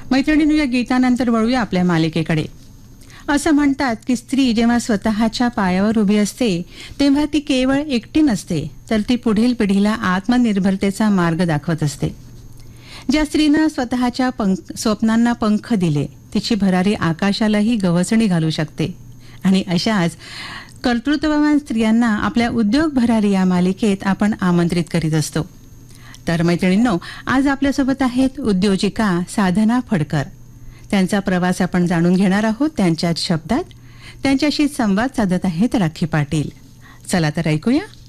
मैत्रिणींनो, या गीतानंतर वळूया आपल्या मालिकेकडे. असं म्हणतात की स्त्री जेव्हा स्वतःच्या पायावर उभी असते तेव्हा ती केवळ एकटी नसते, तर ती पुढील पिढीला आत्मनिर्भरतेचा मार्ग दाखवत असते. ज्या स्त्रीनं स्वतःच्या स्वप्नांना पंख दिले, तिची भरारी आकाशालाही गवसणी घालू शकते. आणि अशाच कर्तृत्ववान स्त्रियांना आपल्या उद्योग भरारी या मालिकेत आपण आमंत्रित करीत असतो. तर मैत्रिणींनो, आज आपल्यासोबत आहेत उद्योजिका साधना फडकर. त्यांचा प्रवास आपण जाणून घेणार आहोत त्यांच्याच शब्दात. त्यांच्याशी संवाद साधत आहेत राखी पाटील. चला तर ऐकूया.